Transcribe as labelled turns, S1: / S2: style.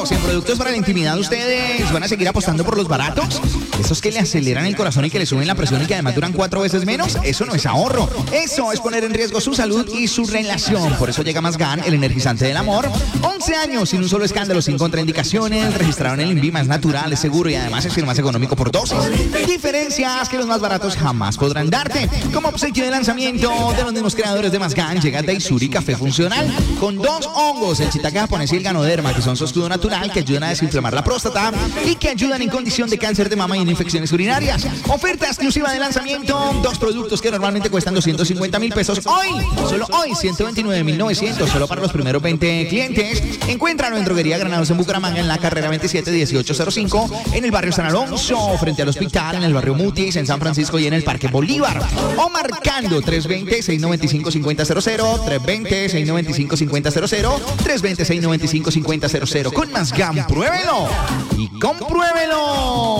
S1: En productos para la intimidad, ¿ustedes van a seguir apostando por los baratos? Esos que le aceleran el corazón y que le suben la presión y que además duran 4 veces menos. Eso no es ahorro. Eso es poner en riesgo su salud y su relación. Por eso llega Más GAN, el energizante del amor. 11 años sin un solo escándalo, sin contraindicaciones. Registrado en el INVIMA, es natural, es seguro y además es el más económico por dosis. Diferencias que los más baratos jamás podrán darte. Como obsequio de lanzamiento de los mismos creadores de Más GAN, llega Daisuri Café Funcional con 2 hongos, el shiitake japonés y el ganoderma, que son su escudo natural, que ayudan a desinflamar la próstata y que ayudan en condición de cáncer de mama y en infecciones urinarias. Oferta exclusiva de lanzamiento, 2 productos que normalmente cuestan 250.000 pesos. Hoy, solo hoy, 129.900, solo para los primeros 20 clientes. Encuéntralo en Droguería Granados en Bucaramanga, en la carrera 271805, en el barrio San Alonso, frente al hospital, en el barrio Mutis, en San Francisco y en el Parque Bolívar. O marcando 320-695-5000, 320-695-5000, 320-695-5000. Con Más GAN, pruébelo y compruébelo.